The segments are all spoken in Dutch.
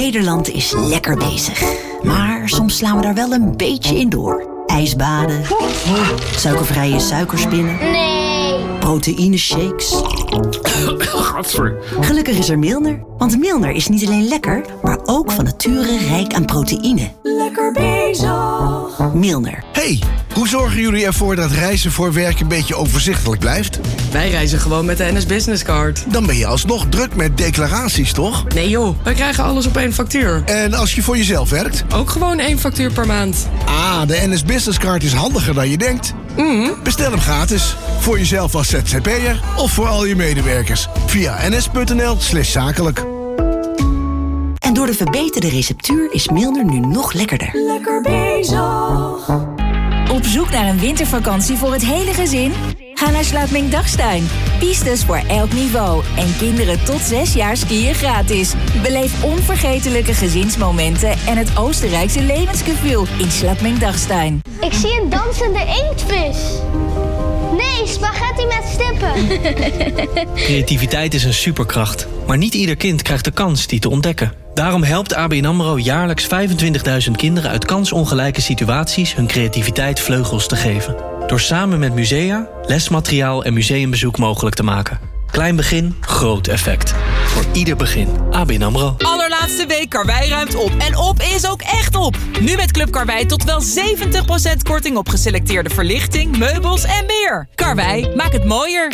Nederland is lekker bezig. Maar soms slaan we daar wel een beetje in door. Ijsbaden. Suikervrije suikerspinnen. Nee. Proteïneshakes. Gadver. Gelukkig is er Milner. Want Milner is niet alleen lekker, maar ook van nature rijk aan proteïne. Lekker bezig. Milner. Hey, hoe zorgen jullie ervoor dat reizen voor werk een beetje overzichtelijk blijft? Wij reizen gewoon met de NS Business Card. Dan ben je alsnog druk met declaraties, toch? Nee joh, wij krijgen alles op één factuur. En als je voor jezelf werkt? Ook gewoon 1 factuur per maand. Ah, de NS Business Card is handiger dan je denkt. Bestel hem gratis. Voor jezelf als ZZP'er of voor al je medewerkers. Via ns.nl/zakelijk. En door de verbeterde receptuur is Milner nu nog lekkerder. Lekker bezig. Op zoek naar een wintervakantie voor het hele gezin? Ga naar Sluitming Dagstein. Pistes voor elk niveau. En kinderen tot 6 jaar skiën gratis. Beleef onvergetelijke gezinsmomenten en het Oostenrijkse levensgevoel in Sluitming Dagstein. Ik zie een dansende inktvis. Nee, spaghetti met stippen. Creativiteit is een superkracht. Maar niet ieder kind krijgt de kans die te ontdekken. Daarom helpt ABN AMRO jaarlijks 25.000 kinderen uit kansongelijke situaties hun creativiteit vleugels te geven. Door samen met musea, lesmateriaal en museumbezoek mogelijk te maken. Klein begin, groot effect. Voor ieder begin. ABN AMRO. Allerlaatste week Karwei ruimt op. En op is ook echt op. Nu met Club Karwei tot wel 70% korting op geselecteerde verlichting, meubels en meer. Karwei, maak het mooier.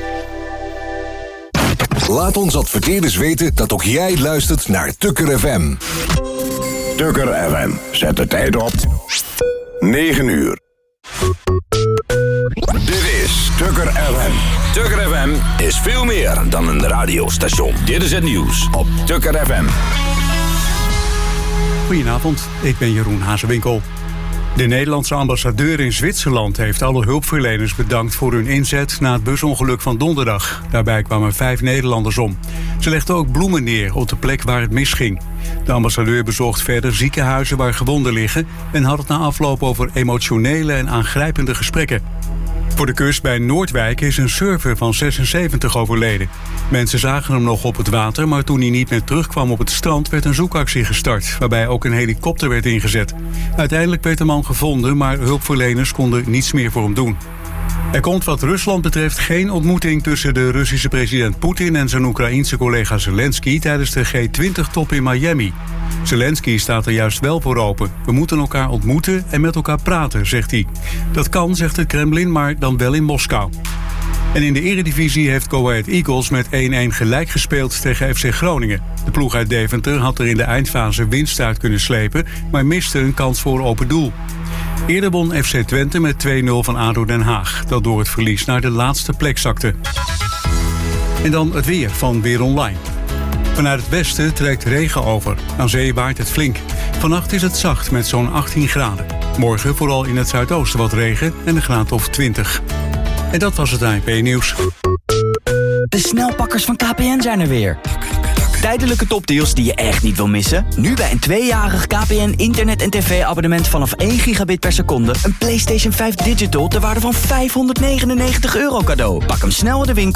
Laat ons adverteerders weten dat ook jij luistert naar Tukker FM. Tukker FM. Zet de tijd op. 9 uur. Dit is Tukker FM. Tukker FM is veel meer dan een radiostation. Dit is het nieuws op Tukker FM. Goedenavond, ik ben Jeroen Hazewinkel. De Nederlandse ambassadeur in Zwitserland heeft alle hulpverleners bedankt voor hun inzet na het busongeluk van donderdag. Daarbij kwamen 5 Nederlanders om. Ze legden ook bloemen neer op de plek waar het misging. De ambassadeur bezocht verder ziekenhuizen waar gewonden liggen en had het na afloop over emotionele en aangrijpende gesprekken. Voor de kust bij Noordwijk is een surfer van 76 overleden. Mensen zagen hem nog op het water, maar toen hij niet meer terugkwam op het strand werd een zoekactie gestart, waarbij ook een helikopter werd ingezet. Uiteindelijk werd de man gevonden, maar hulpverleners konden niets meer voor hem doen. Er komt wat Rusland betreft geen ontmoeting tussen de Russische president Poetin en zijn Oekraïense collega Zelensky tijdens de G20-top in Miami. Zelensky staat er juist wel voor open. We moeten elkaar ontmoeten en met elkaar praten, zegt hij. Dat kan, zegt het Kremlin, maar dan wel in Moskou. En in de Eredivisie heeft Go Ahead Eagles met 1-1 gelijk gespeeld tegen FC Groningen. De ploeg uit Deventer had er in de eindfase winst uit kunnen slepen, maar miste een kans voor open doel. Eerder won FC Twente met 2-0 van ADO Den Haag, dat door het verlies naar de laatste plek zakte. En dan het weer van Weer Online. Vanuit het westen trekt regen over. Aan zee waait het flink. Vannacht is het zacht met zo'n 18 graden. Morgen vooral in het zuidoosten wat regen en een graad of 20. En dat was het ANP-nieuws. De snelpakkers van KPN zijn er weer. Tijdelijke topdeals die je echt niet wil missen? Nu bij een 2-jarig KPN internet- en tv-abonnement vanaf 1 gigabit per seconde... een PlayStation 5 Digital ter waarde van €599 cadeau. Pak hem snel in de winkel